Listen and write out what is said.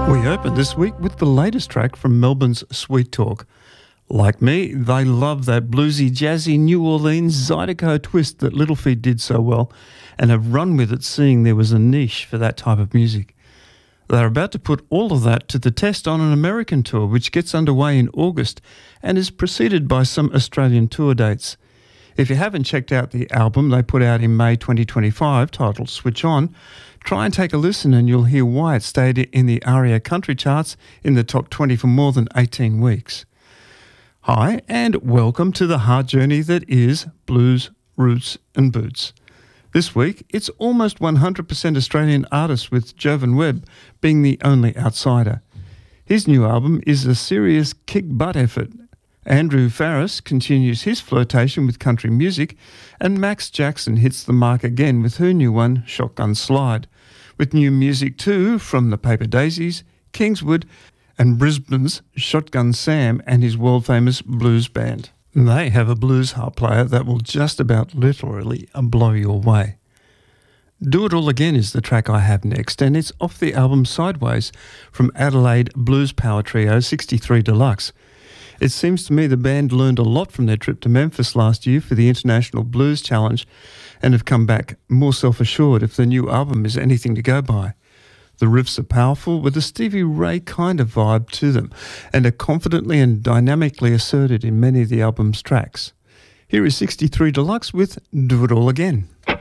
We open this week with the latest track from Melbourne's Sweet Talk. Like me, they love that bluesy, jazzy New Orleans Zydeco twist that Little Feat did so well and have run with it, seeing there was a niche for that type of music. They're about to put all of that to the test on an American tour which gets underway in August and is preceded by some Australian tour dates. If you haven't checked out the album they put out in May 2025 titled Switch On, try and take a listen and you'll hear why it stayed in the ARIA country charts in the top 20 for more than 18 weeks. Hi and welcome to the hard journey that is Blues, Roots and Boots. This week it's almost 100% Australian artists, with Jovan Webb being the only outsider. His new album is a serious kick-butt effort. Andrew Farriss continues his flirtation with country music, and Max Jackson hits the mark again with her new one, Shotgun Slide, with new music too from the Paper Daisies, Kingswood and Brisbane's Shotgun Sam and his world-famous blues band. They have a blues harp player that will just about literally blow you away. Do It All Again is the track I have next, and it's off the album Sideways from Adelaide blues power trio 63 Deluxe. It seems to me the band learned a lot from their trip to Memphis last year for the International Blues Challenge and have come back more self-assured if the new album is anything to go by. The riffs are powerful with a Stevie Ray kind of vibe to them and are confidently and dynamically asserted in many of the album's tracks. Here is 63 Deluxe with Do It All Again.